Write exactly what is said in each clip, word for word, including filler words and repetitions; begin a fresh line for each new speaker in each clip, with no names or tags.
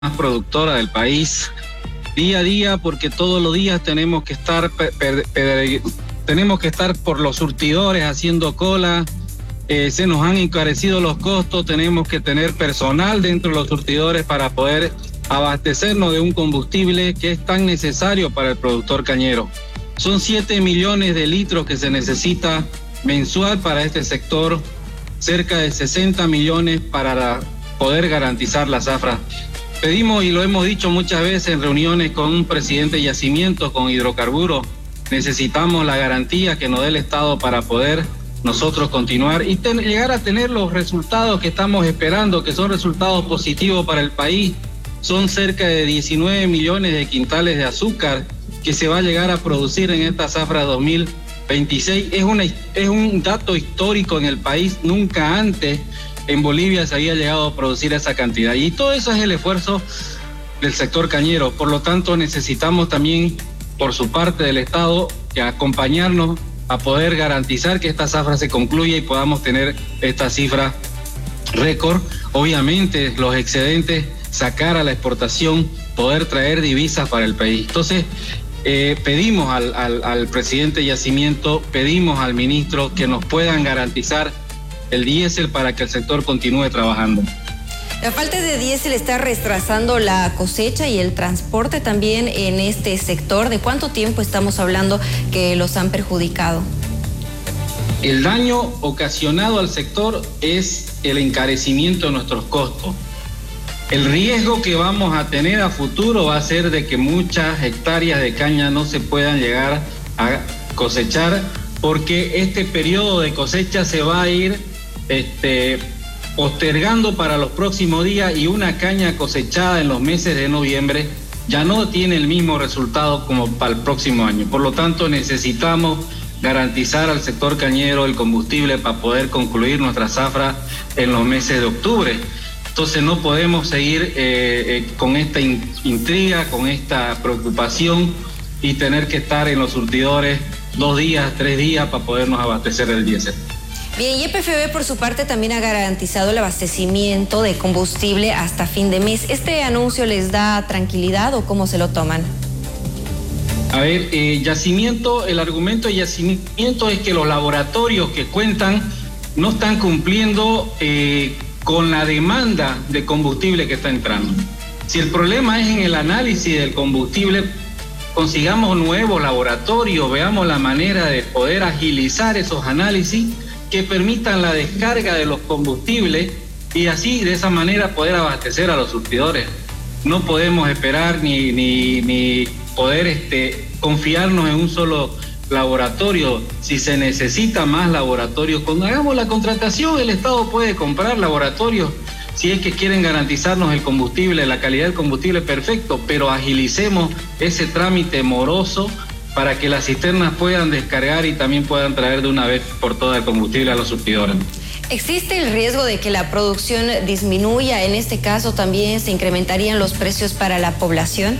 más productora del país, día a día, porque todos los días tenemos que estar per, per, per, tenemos que estar por los surtidores haciendo cola, eh, se nos han encarecido los costos, tenemos que tener personal dentro de los surtidores para poder abastecernos de un combustible que es tan necesario para el productor cañero. Son siete millones de litros que se necesita mensual para este sector, cerca de sesenta millones para poder garantizar la zafra. Pedimos, y lo hemos dicho muchas veces en reuniones con un presidente de yacimientos, con hidrocarburos, necesitamos la garantía que nos dé el Estado para poder nosotros continuar y ten, llegar a tener los resultados que estamos esperando, que son resultados positivos para el país. Son cerca de diecinueve millones de quintales de azúcar que se va a llegar a producir en esta zafra dos mil veintiséis. Es, una, es un dato histórico en el país, nunca antes en Bolivia se había llegado a producir esa cantidad. Y todo eso es el esfuerzo del sector cañero. Por lo tanto, necesitamos también, por su parte del Estado, que acompañarnos a poder garantizar que esta zafra se concluya y podamos tener esta cifra récord. Obviamente, los excedentes, sacar a la exportación, poder traer divisas para el país. Entonces, eh, pedimos al, al, al presidente de Yacimiento, pedimos al ministro que nos puedan garantizar el diésel para que el sector continúe trabajando.
La falta de diésel está retrasando la cosecha y el transporte también en este sector. ¿De cuánto tiempo estamos hablando que los han perjudicado?
El daño ocasionado al sector es el encarecimiento de nuestros costos. El riesgo que vamos a tener a futuro va a ser de que muchas hectáreas de caña no se puedan llegar a cosechar, porque este periodo de cosecha se va a ir Este, postergando para los próximos días, y una caña cosechada en los meses de noviembre ya no tiene el mismo resultado como para el próximo año. Por lo tanto, necesitamos garantizar al sector cañero el combustible para poder concluir nuestra zafra en los meses de octubre. Entonces no podemos seguir eh, eh, con esta in, intriga, con esta preocupación y tener que estar en los surtidores dos días, tres días para podernos abastecer del diésel.
Bien, y E P F B por su parte también ha garantizado el abastecimiento de combustible hasta fin de mes. ¿Este anuncio les da tranquilidad o cómo se lo toman?
A ver, eh, yacimiento, el argumento de yacimiento es que los laboratorios que cuentan no están cumpliendo eh, con la demanda de combustible que está entrando. Si el problema es en el análisis del combustible, consigamos nuevos laboratorios, veamos la manera de poder agilizar esos análisis que permitan la descarga de los combustibles y así de esa manera poder abastecer a los surtidores. No podemos esperar ni, ni, ni poder este, confiarnos en un solo laboratorio. Si se necesita más laboratorios, cuando hagamos la contratación, el Estado puede comprar laboratorios si es que quieren garantizarnos el combustible, la calidad del combustible, perfecto, pero agilicemos ese trámite moroso para que las cisternas puedan descargar y también puedan traer de una vez por todas el combustible a los surtidores.
¿Existe el riesgo de que la producción disminuya? En este caso, ¿también se incrementarían los precios para la población?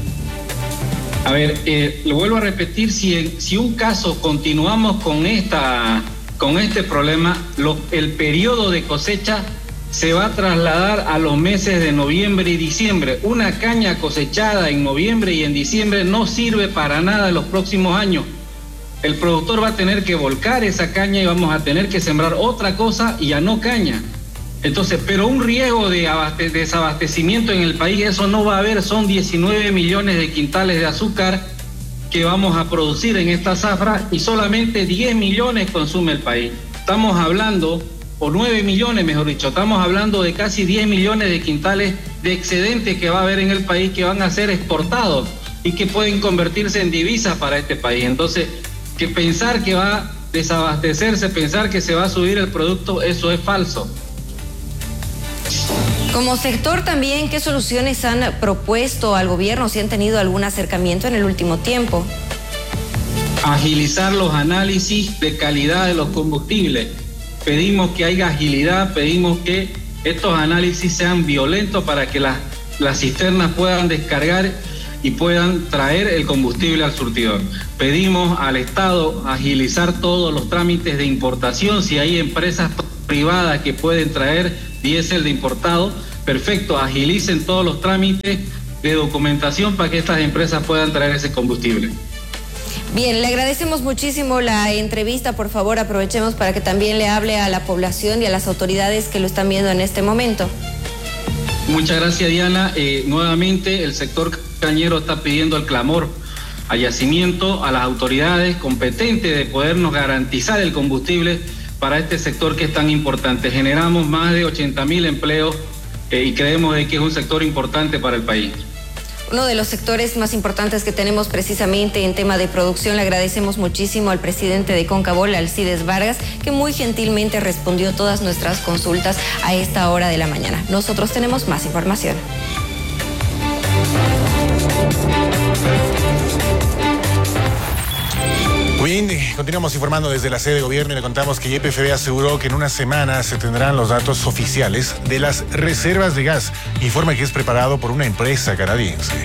A ver, eh, lo vuelvo a repetir, si, si un caso continuamos con, esta, con este problema, lo, el periodo de cosecha se va a trasladar a los meses de noviembre y diciembre. Una caña cosechada en noviembre y en diciembre no sirve para nada en los próximos años. El productor va a tener que volcar esa caña y vamos a tener que sembrar otra cosa y ya no caña. Entonces, pero un riesgo de abaste- desabastecimiento en el país, eso no va a haber. Son diecinueve millones de quintales de azúcar que vamos a producir en esta zafra y solamente diez millones consume el país. Estamos hablando... o nueve millones, mejor dicho, estamos hablando de casi diez millones de quintales de excedente que va a haber en el país, que van a ser exportados y que pueden convertirse en divisas para este país. Entonces, que pensar que va a desabastecerse, pensar que se va a subir el producto, eso es falso.
Como sector también, ¿qué soluciones han propuesto al gobierno, si han tenido algún acercamiento en el último tiempo?
Agilizar los análisis de calidad de los combustibles. Pedimos que haya agilidad, pedimos que estos análisis sean violentos para que las, las cisternas puedan descargar y puedan traer el combustible al surtidor. Pedimos al Estado agilizar todos los trámites de importación. Si hay empresas privadas que pueden traer diésel de importado, perfecto, agilicen todos los trámites de documentación para que estas empresas puedan traer ese combustible.
Bien, le agradecemos muchísimo la entrevista. Por favor, aprovechemos para que también le hable a la población y a las autoridades que lo están viendo en este momento.
Muchas gracias, Diana. Eh, nuevamente, el sector cañero está pidiendo el clamor a Yacimiento, a las autoridades competentes de podernos garantizar el combustible para este sector que es tan importante. Generamos más de ochenta mil empleos eh, y creemos de que es un sector importante para el país.
Uno de los sectores más importantes que tenemos precisamente en tema de producción. Le agradecemos muchísimo al presidente de Concabol, Alcides Vargas, que muy gentilmente respondió todas nuestras consultas a esta hora de la mañana. Nosotros tenemos más información.
Bien, continuamos informando desde la sede de gobierno y le contamos que Y P F B aseguró que en una semana se tendrán los datos oficiales de las reservas de gas. Informe que es preparado por una empresa canadiense.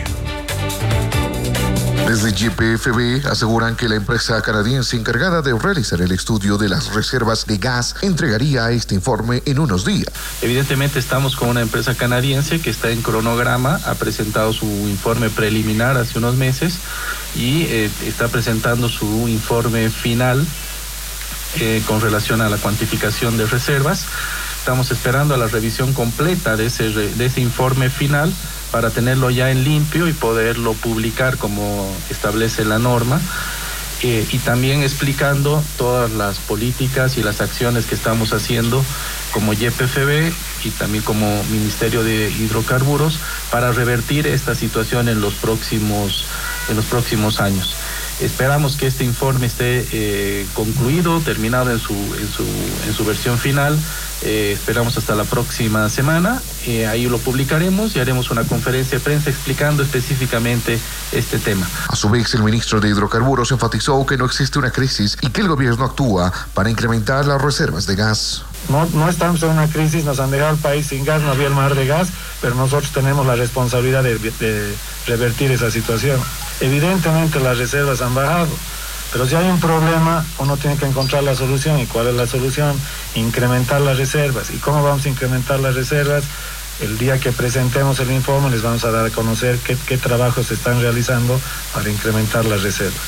Desde Y P F B aseguran que la empresa canadiense encargada de realizar el estudio de las reservas de gas entregaría este informe en unos días.
Evidentemente estamos con una empresa canadiense que está en cronograma, ha presentado su informe preliminar hace unos meses y eh, está presentando su informe final eh, con relación a la cuantificación de reservas. Estamos esperando a la revisión completa de ese, de ese informe final para tenerlo ya en limpio y poderlo publicar como establece la norma, eh, y también explicando todas las políticas y las acciones que estamos haciendo como Y P F B y también como Ministerio de Hidrocarburos para revertir esta situación en los próximos, en los próximos años. Esperamos que este informe esté eh, concluido, terminado en su, en su, en su versión final. Eh, esperamos hasta la próxima semana. Eh, ahí lo publicaremos y haremos una conferencia de prensa explicando específicamente este tema.
A su vez, el ministro de Hidrocarburos enfatizó que no existe una crisis y que el gobierno actúa para incrementar las reservas de gas.
No, no estamos en una crisis, nos han dejado el país sin gas, no había el mar de gas, pero nosotros tenemos la responsabilidad de, de revertir esa situación. Evidentemente las reservas han bajado, pero si hay un problema, uno tiene que encontrar la solución. ¿Y cuál es la solución? Incrementar las reservas. ¿Y cómo vamos a incrementar las reservas? El día que presentemos el informe les vamos a dar a conocer qué, qué trabajos se están realizando para incrementar las reservas.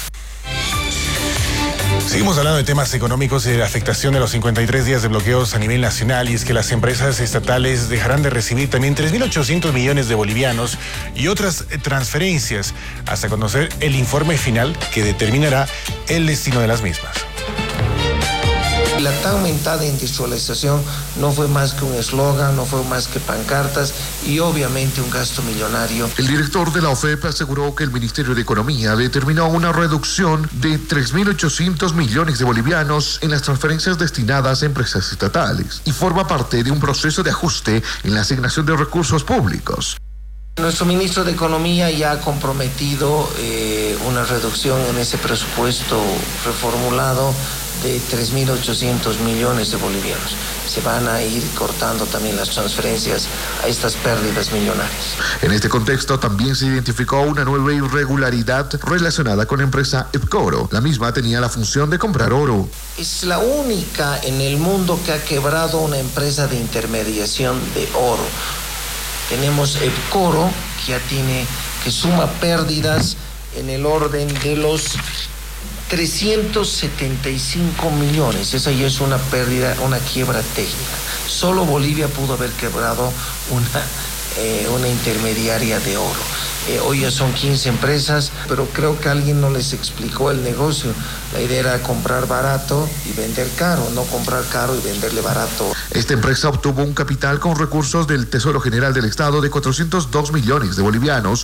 Seguimos hablando de temas económicos y de la afectación de los cincuenta y tres días de bloqueos a nivel nacional, y es que las empresas estatales dejarán de recibir también tres mil ochocientos millones de bolivianos y otras transferencias hasta conocer el informe final que determinará el destino de las mismas.
La tan aumentada industrialización no fue más que un eslogan, no fue más que pancartas y obviamente un gasto millonario.
El director de la O F E P aseguró que el Ministerio de Economía determinó una reducción de tres mil ochocientos millones de bolivianos en las transferencias destinadas a empresas estatales y forma parte de un proceso de ajuste en la asignación de recursos públicos.
Nuestro ministro de Economía ya ha comprometido eh, una reducción en ese presupuesto reformulado de tres mil ochocientos millones de bolivianos. Se van a ir cortando también las transferencias a estas pérdidas millonarias.
En este contexto también se identificó una nueva irregularidad relacionada con la empresa Epcoro. La misma tenía la función de comprar oro.
Es la única en el mundo que ha quebrado una empresa de intermediación de oro. Tenemos Epcoro, que ya tiene, que suma pérdidas en el orden de los trescientos setenta y cinco millones. Esa ya es una pérdida, una quiebra técnica. Solo Bolivia pudo haber quebrado una, eh, una intermediaria de oro. Eh, hoy ya son quince empresas, pero creo que alguien no les explicó el negocio. La idea era comprar barato y vender caro, no comprar caro y venderle barato.
Esta empresa obtuvo un capital con recursos del Tesoro General del Estado de cuatrocientos dos millones de bolivianos.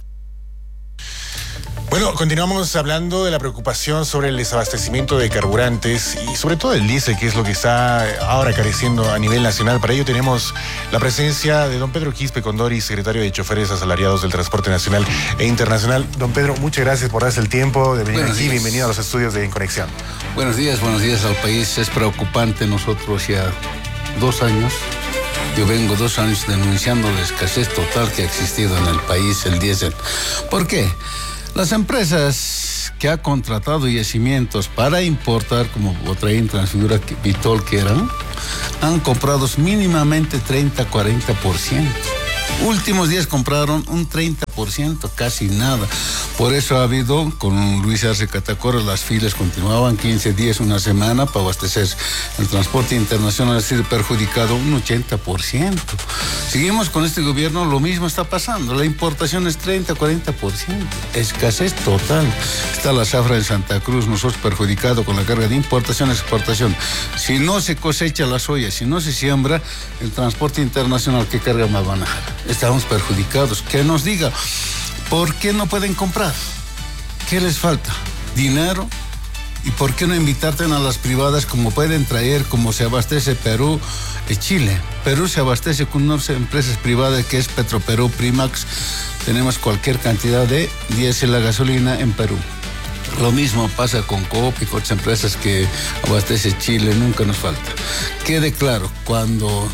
Bueno, continuamos hablando de la preocupación sobre el desabastecimiento de carburantes y sobre todo el diésel, que es lo que está ahora careciendo a nivel nacional. Para ello tenemos la presencia de don Pedro Quispe Condori, secretario de Choferes Asalariados del Transporte Nacional e Internacional. Don Pedro, muchas gracias por darse el tiempo de venir
Buenos
aquí.
días.
Bienvenido a los estudios de En Conexión.
Buenos días, buenos días al país. Es preocupante. Nosotros ya dos años, yo vengo dos años denunciando la escasez total que ha existido en el país, el diésel. ¿Por qué? Las empresas que ha contratado yacimientos para importar, como Botraín, Transfigura, Vitol, que eran, han comprado mínimamente treinta a cuarenta por ciento. Últimos días compraron un treinta por ciento, casi nada. Por eso ha habido, con Luis Arce Catacora, las filas continuaban quince días, una semana para abastecer. El transporte internacional ha sido perjudicado un ochenta por ciento. Seguimos con este gobierno, lo mismo está pasando. La importación es treinta, cuarenta por ciento. Escasez total. Está la zafra en Santa Cruz, nosotros perjudicados con la carga de importación, exportación. Si no se cosecha la soya, si no se siembra, el transporte internacional, ¿qué carga más van a dejar? Estamos perjudicados. Que nos diga, ¿por qué no pueden comprar? ¿Qué les falta? ¿Dinero? ¿Y por qué no invitarte a las privadas como pueden traer, como se abastece Perú y Chile? Perú se abastece con unas empresas privadas que es Petroperú, Primax. Tenemos cualquier cantidad de diésel, la gasolina en Perú. Lo mismo pasa con Coop y con otras empresas que abastece Chile, nunca nos falta. Quede claro, cuando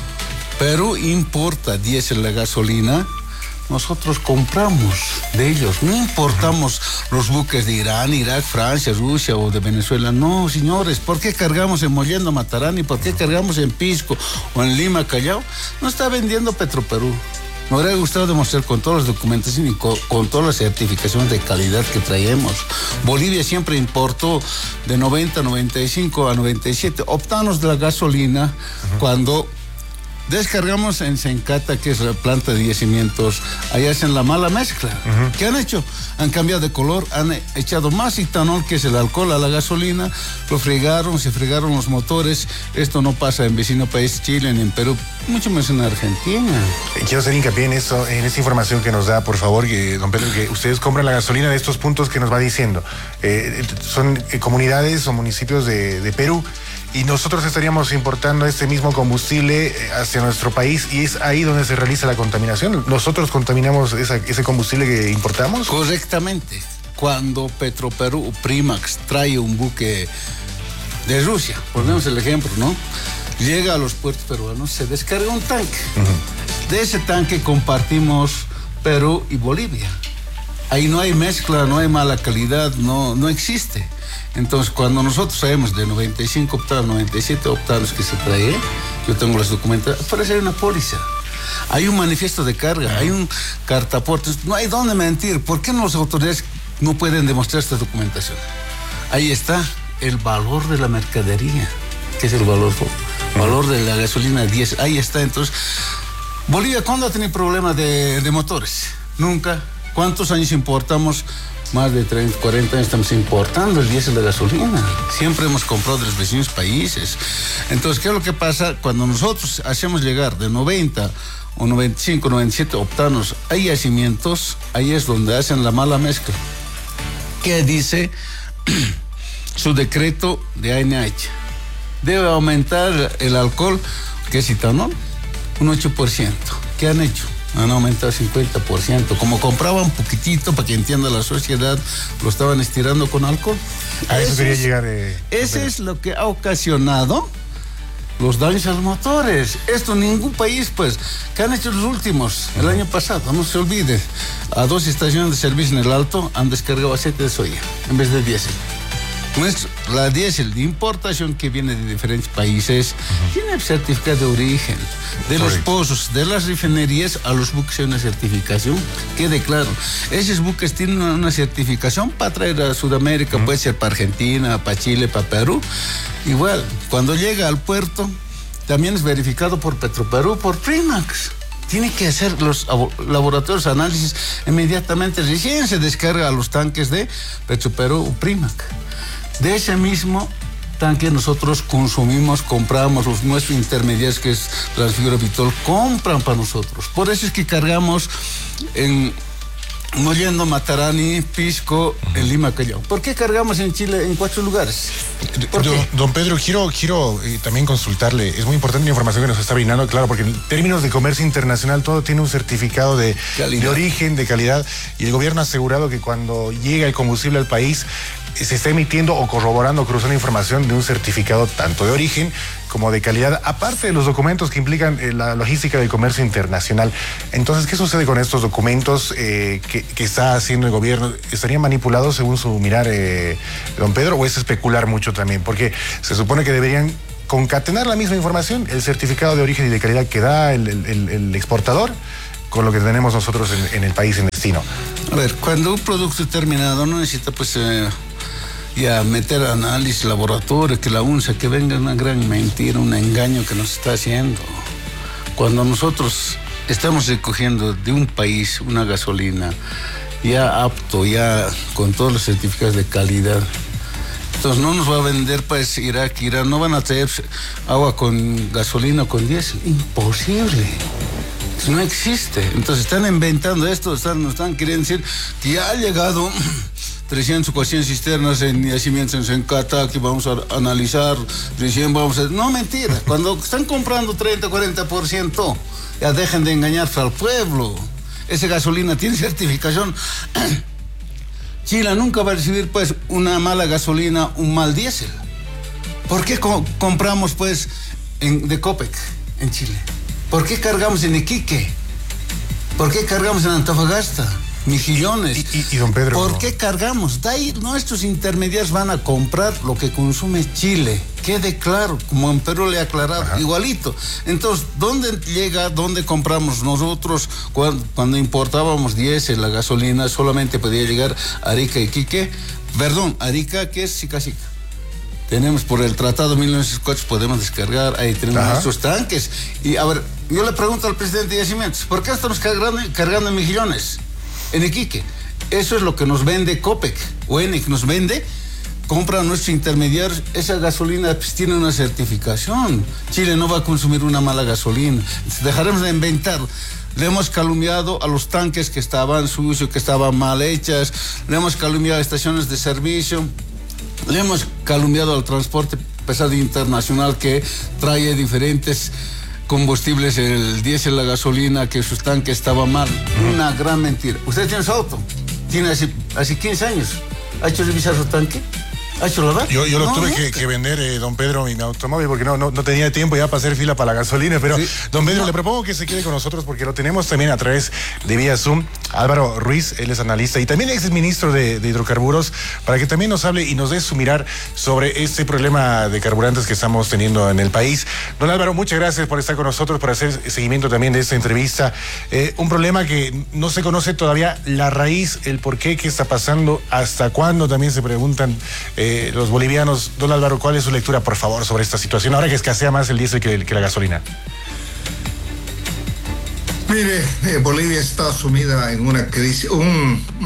Perú importa diésel, la gasolina, nosotros compramos de ellos. No importamos los buques de Irán, Irak, Francia, Rusia o de Venezuela. No, señores, ¿por qué cargamos en Mollendo, Matarani? ¿Por qué cargamos en Pisco o en Lima, Callao? No está vendiendo Petroperú. Me habría gustado demostrar con todas las documentaciones y con, con todas las certificaciones de calidad que traemos. Bolivia siempre importó de noventa, noventa y cinco a noventa y siete octanos de la gasolina. Uh-huh. Cuando descargamos en Sencata, que es la planta de yacimientos, ahí hacen la mala mezcla. Uh-huh. ¿Qué han hecho? Han cambiado de color, han echado más etanol, que es el alcohol, a la gasolina, lo fregaron, se fregaron los motores. Esto no pasa en vecino país Chile ni en Perú, mucho menos en Argentina.
Quiero hacer hincapié en eso, en esta información que nos da, por favor, que, don Pedro, que ustedes compran la gasolina de estos puntos que nos va diciendo. Eh, son eh, comunidades o municipios de, de Perú, y nosotros estaríamos importando este mismo combustible hacia nuestro país, y es ahí donde se realiza la contaminación. ¿Nosotros contaminamos esa, ese combustible que importamos?
Correctamente. Cuando Petroperú, Primax, trae un buque de Rusia, ponemos el ejemplo, ¿no? Llega a los puertos peruanos, se descarga un tanque. Uh-huh. De ese tanque compartimos Perú y Bolivia. Ahí no hay mezcla, no hay mala calidad, no, no existe. Entonces, cuando nosotros traemos de noventa y cinco octanos, noventa y siete octanos que se trae, yo tengo las documentaciones, parece una póliza. Hay un manifiesto de carga, hay un cartaporte, no hay dónde mentir. ¿Por qué las autoridades no pueden demostrar esta documentación? Ahí está el valor de la mercadería. ¿Qué es el valor? Valor de la gasolina diésel. Ahí está. Entonces, Bolivia, ¿cuándo ha tenido problemas de, de motores? Nunca. ¿Cuántos años importamos? Más de treinta, cuarenta años estamos importando el diésel de gasolina. Siempre hemos comprado de los vecinos países. Entonces, ¿qué es lo que pasa? Cuando nosotros hacemos llegar de noventa o noventa y cinco, noventa y siete octanos a yacimientos, ahí es donde hacen la mala mezcla. ¿Qué dice su decreto de A N H? Debe aumentar el alcohol, que es etanol, un ocho por ciento. ¿Qué han hecho? Han aumentado cincuenta por ciento. Como compraban poquitito para que entienda la sociedad, lo estaban estirando con alcohol.
A eso quería llegar. Eh,
ese es lo que ha ocasionado los daños a los motores. Esto ningún país, pues, que han hecho los últimos, el año pasado, no se olvide, a dos estaciones de servicio en el Alto han descargado aceite de soya en vez de diésel. Nuestro, la diésel de importación que viene de diferentes países, uh-huh, tiene certificado de origen. De Correct. Los pozos, de las refinerías a los buques hay una certificación. Quede claro, esos buques tienen una certificación para traer a Sudamérica, uh-huh, puede ser para Argentina, para Chile, para Perú. Igual, cuando llega al puerto, también es verificado por Petroperú, por Primax. Tiene que hacer los laboratorios análisis inmediatamente, recién se descarga a los tanques de Petroperú o Primax. De ese mismo tanque nosotros consumimos, compramos, los nuestros intermediarios, que es Transfigura Vitol, compran para nosotros. Por eso es que cargamos en Mollendo, Matarani, Pisco, en Lima, Callao. ¿Por qué cargamos en Chile en cuatro lugares?
Don, don Pedro, quiero, quiero eh, también consultarle. Es muy importante la información que nos está brindando, claro, porque en términos de comercio internacional todo tiene un certificado de, de origen, de calidad, y el gobierno ha asegurado que cuando llega el combustible al país se está emitiendo o corroborando, cruzando información de un certificado tanto de origen como de calidad, aparte de los documentos que implican eh, la logística del comercio internacional. Entonces, ¿qué sucede con estos documentos eh, que, que está haciendo el gobierno? ¿Estarían manipulados según su mirar, eh, don Pedro, o es especular mucho también? Porque se supone que deberían concatenar la misma información, el certificado de origen y de calidad que da el, el, el exportador, con lo que tenemos nosotros en, en el país en destino.
A ver, cuando un producto terminado no necesita pues eh, ya meter análisis, laboratorio, que la UNSA, que venga una gran mentira, un engaño que nos está haciendo. Cuando nosotros estamos recogiendo de un país una gasolina ya apto, ya con todos los certificados de calidad, entonces no nos va a vender pues Irak, Irán, no van a traer agua con gasolina o con diésel, imposible. No existe. Entonces están inventando esto, están, nos están queriendo decir que ya ha llegado trescientas o cuatrocientas cisternas en yacimientos en Cata, que vamos a analizar, recién vamos a... No, mentira. Cuando están comprando treinta, cuarenta por ciento, ya dejen de engañarse al pueblo. Esa gasolina tiene certificación. Chile nunca va a recibir pues una mala gasolina, un mal diésel. ¿Por qué co- compramos pues en, de Copec en Chile? ¿Por qué cargamos en Iquique? ¿Por qué cargamos en Antofagasta? Mejillones.
Y, y, y don Pedro...
¿Por qué cargamos? De ahí nuestros intermediarios van a comprar lo que consume Chile. Quede claro, como en Perú le he aclarado, ajá, igualito. Entonces, ¿dónde llega, dónde compramos nosotros? Cuando, cuando importábamos diésel, la gasolina, solamente podía llegar a Arica y Iquique. Perdón, Arica, que es Sica-Sica. Tenemos por el Tratado de mil novecientos cuatro, podemos descargar, ahí tenemos ajá, nuestros tanques. Y a ver, yo le pregunto al presidente de Yacimientos, ¿por qué estamos cargando, cargando en Mejillones, en Iquique? Eso es lo que nos vende Copec, o ENEC nos vende, compra a nuestros intermediarios. Esa gasolina pues, tiene una certificación. Chile no va a consumir una mala gasolina. Dejaremos de inventar. Le hemos calumniado a los tanques que estaban sucios, que estaban mal hechas, le hemos calumniado a estaciones de servicio, le hemos calumniado al transporte pesado internacional que trae diferentes combustibles, el diésel, la gasolina, que sus tanques estaban mal. Uh-huh. Una gran mentira. Usted tiene su auto, tiene hace, hace quince años. ¿Ha hecho revisar su tanque? ¿Ha hecho la verdad?
Yo, yo lo
no,
tuve
no.
que, que vender, eh, don Pedro, mi automóvil, porque no, no, no tenía tiempo ya para hacer fila para la gasolina, pero sí. Don Pedro, no. le propongo que se quede con nosotros porque lo tenemos también a través de vía Zoom. Álvaro Ruiz, él es analista y también ex ministro de, de hidrocarburos, para que también nos hable y nos dé su mirar sobre este problema de carburantes que estamos teniendo en el país. Don Álvaro, muchas gracias por estar con nosotros, por hacer seguimiento también de esta entrevista. Eh, un problema que no se conoce todavía la raíz, el por qué, qué está pasando, hasta cuándo también se preguntan eh, los bolivianos. Don Álvaro, ¿cuál es su lectura, por favor, sobre esta situación, ahora que escasea más el diésel que, que la gasolina?
Mire, eh, Bolivia está sumida en una crisis, un, un,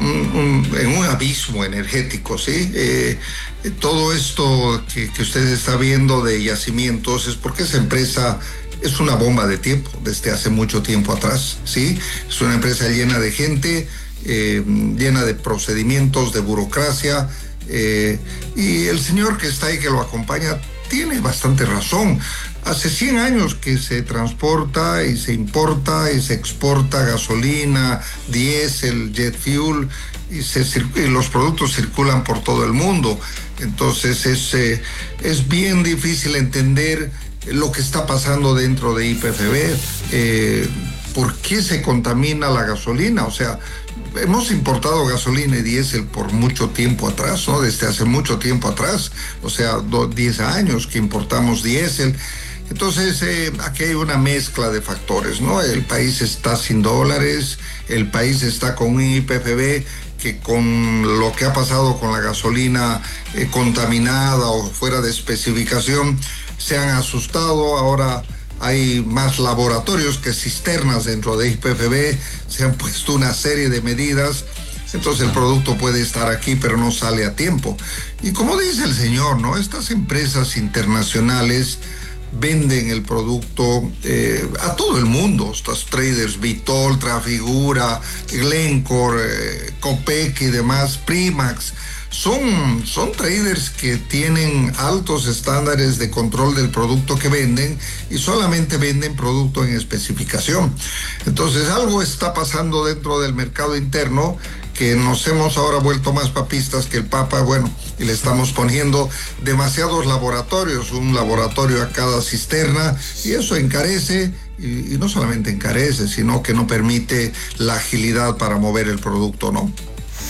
un, un, en un abismo energético, ¿sí? Eh, todo esto que, que usted está viendo de yacimientos es porque esa empresa es una bomba de tiempo, desde hace mucho tiempo atrás, ¿sí? Es una empresa llena de gente, eh, llena de procedimientos, de burocracia, eh, y el señor que está ahí, que lo acompaña, tiene bastante razón. Hace cien años que se transporta y se importa y se exporta gasolina, diésel, jet fuel, y, se, y los productos circulan por todo el mundo. Entonces es, eh, es bien difícil entender lo que está pasando dentro de Y P F B, eh, por qué se contamina la gasolina. O sea, hemos importado gasolina y diésel por mucho tiempo atrás, ¿no? Desde hace mucho tiempo atrás, o sea, diez años que importamos diésel. Entonces, eh, aquí hay una mezcla de factores, ¿no? El país está sin dólares, el país está con un Y P F B que con lo que ha pasado con la gasolina eh, contaminada o fuera de especificación, se han asustado. Ahora hay más laboratorios que cisternas dentro de Y P F B, se han puesto una serie de medidas, entonces el producto puede estar aquí pero no sale a tiempo. Y como dice el señor, ¿no? Estas empresas internacionales venden el producto eh, a todo el mundo. Estos traders, Vitol, Trafigura, Glencore, eh, Copec y demás, Primax, son, son traders que tienen altos estándares de control del producto que venden y solamente venden producto en especificación. Entonces algo está pasando dentro del mercado interno, que nos hemos ahora vuelto más papistas que el Papa, bueno, y le estamos poniendo demasiados laboratorios, un laboratorio a cada cisterna, y eso encarece, y, y no solamente encarece, sino que no permite la agilidad para mover el producto, ¿no?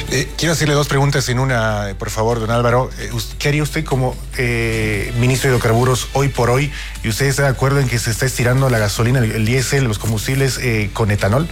Eh, quiero hacerle dos preguntas en una, por favor, don Álvaro. Eh, ¿Qué haría usted como eh, ministro de hidrocarburos hoy por hoy? ¿Y usted está de acuerdo en que se está estirando la gasolina, el, el diésel, los combustibles eh, con etanol?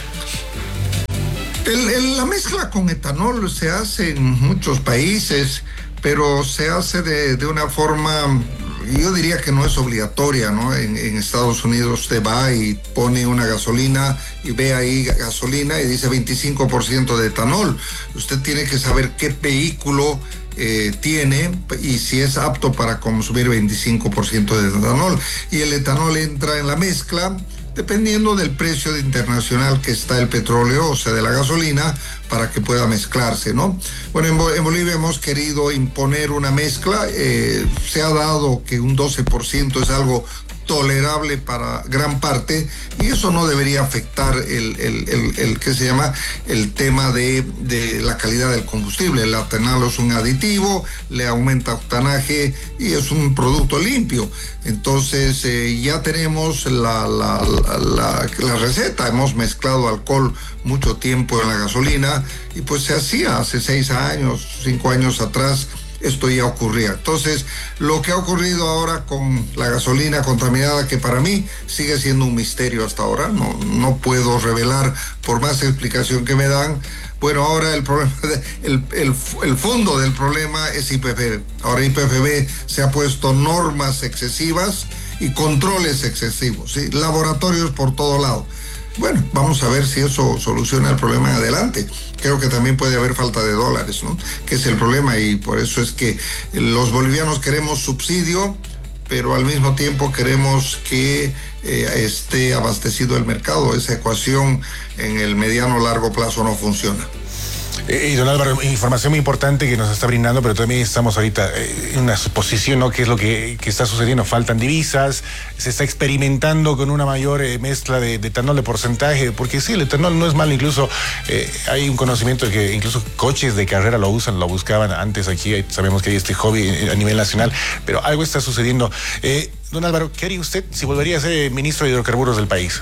El, el, la mezcla con etanol se hace en muchos países, pero se hace de, de una forma, yo diría que no es obligatoria, ¿no? En, en Estados Unidos usted va y pone una gasolina y ve ahí gasolina y dice veinticinco por ciento de etanol. Usted tiene que saber qué vehículo eh, tiene y si es apto para consumir veinticinco por ciento de etanol. Y el etanol entra en la mezcla dependiendo del precio internacional que está el petróleo, o sea, de la gasolina, para que pueda mezclarse, ¿no? Bueno, en, Bo- en Bolivia hemos querido imponer una mezcla, eh, se ha dado que un doce por ciento es algo tolerable para gran parte y eso no debería afectar el, el, el, el ¿qué se llama? El tema de, de la calidad del combustible. El etanol es un aditivo, le aumenta octanaje y es un producto limpio. Entonces eh, ya tenemos la, la, la, la, la receta, hemos mezclado alcohol mucho tiempo en la gasolina y pues se hacía hace seis años, cinco años atrás. Esto ya ocurría. Entonces, lo que ha ocurrido ahora con la gasolina contaminada, que para mí sigue siendo un misterio hasta ahora, no, no puedo revelar por más explicación que me dan. Bueno, ahora el problema, de, el, el, el fondo del problema es I P F B. Ahora I P F B se ha puesto normas excesivas y controles excesivos, ¿sí? Laboratorios por todo lado. Bueno, vamos a ver si eso soluciona el problema en adelante. Creo que también puede haber falta de dólares, ¿no? Que es el problema y por eso es que los bolivianos queremos subsidio, pero al mismo tiempo queremos que eh, esté abastecido el mercado. Esa ecuación en el mediano o largo plazo no funciona.
Eh, y don Álvaro, información muy importante que nos está brindando, pero también estamos ahorita eh, en una suposición, ¿no? ¿Qué es lo que, que está sucediendo? Faltan divisas, se está experimentando con una mayor eh, mezcla de, de etanol de porcentaje, porque sí, el etanol no es malo, incluso eh, hay un conocimiento de que incluso coches de carrera lo usan, lo buscaban antes aquí, sabemos que hay este hobby a nivel nacional, pero algo está sucediendo. Eh, don Álvaro, ¿qué haría usted si volvería a ser ministro de hidrocarburos del país?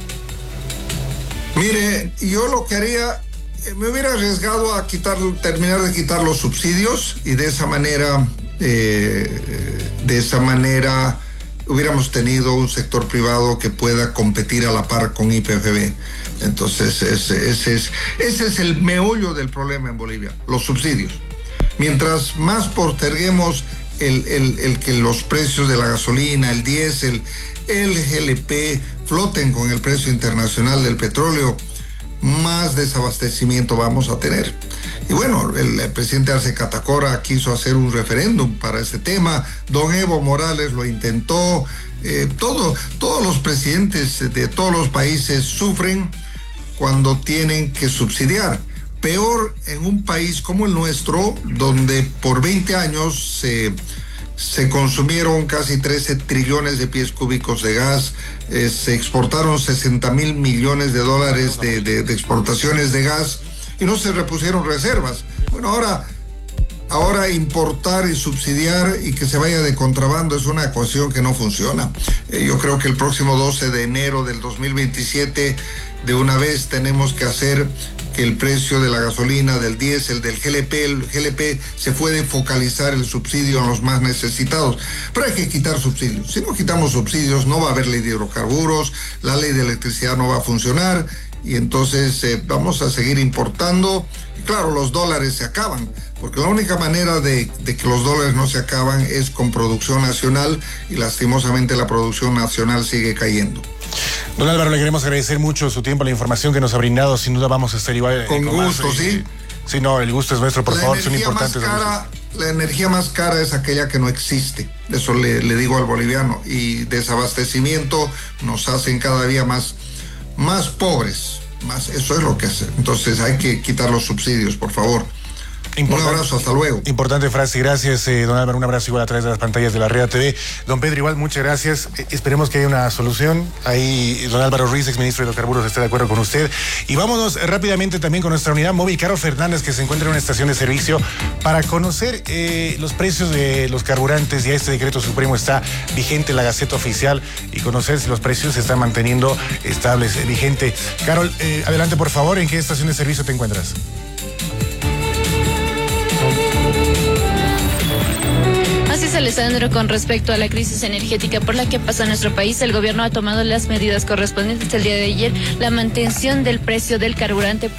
Mire, yo lo que haría... me hubiera arriesgado a quitar, terminar de quitar los subsidios y de esa manera, eh, de esa manera hubiéramos tenido un sector privado que pueda competir a la par con I P F B. Entonces, ese, ese, es, ese es el meollo del problema en Bolivia, los subsidios. Mientras más posterguemos el, el, el que los precios de la gasolina, el diésel, el G L P floten con el precio internacional del petróleo, más desabastecimiento vamos a tener. Y bueno, el, el presidente Arce Catacora quiso hacer un referéndum para ese tema, don Evo Morales lo intentó, eh, todo, todos los presidentes de todos los países sufren cuando tienen que subsidiar. Peor en un país como el nuestro, donde por veinte años se... se consumieron casi trece trillones de pies cúbicos de gas, eh, se exportaron sesenta mil millones de dólares de, de, de exportaciones de gas y no se repusieron reservas. Bueno, ahora, ahora importar y subsidiar y que se vaya de contrabando es una ecuación que no funciona. Eh, yo creo que el próximo doce de enero del dos mil veintisiete de una vez tenemos que hacer que el precio de la gasolina, del diésel, del G L P, el G L P se puede focalizar el subsidio en los más necesitados. Pero hay que quitar subsidios. Si no quitamos subsidios, no va a haber ley de hidrocarburos, la ley de electricidad no va a funcionar y entonces eh, vamos a seguir importando. Y claro, los dólares se acaban, porque la única manera de, de que los dólares no se acaban es con producción nacional y lastimosamente la producción nacional sigue cayendo.
Don Álvaro, le queremos agradecer mucho su tiempo, la información que nos ha brindado. Sin duda vamos a estar igual.
Con, con gusto,
más,
sí.
Eh, sí, no, el gusto es nuestro, por
la
favor, son importantes.
Cara, la energía más cara es aquella que no existe. Eso le, le digo al boliviano. Y desabastecimiento nos hacen cada día más, más pobres. Más, eso es lo que hace. Entonces hay que quitar los subsidios, por favor. Importante, un abrazo, hasta luego.
Importante frase, gracias, eh, don Álvaro, un abrazo igual a través de las pantallas de la Rea T V. Don Pedro, igual, muchas gracias. Eh, esperemos que haya una solución. Ahí don Álvaro Ruiz, exministro de Hidrocarburos, está de acuerdo con usted. Y vámonos rápidamente también con nuestra unidad móvil, Carlos Fernández, que se encuentra en una estación de servicio para conocer eh, los precios de los carburantes. Ya este decreto supremo está vigente en la Gaceta Oficial y conocer si los precios se están manteniendo estables, eh, vigente. Carol, eh, adelante, por favor, ¿en qué estación de servicio te encuentras?
Alessandro, con respecto a la crisis energética por la que pasa nuestro país, el gobierno ha tomado las medidas correspondientes el día de ayer, la mantención del precio del carburante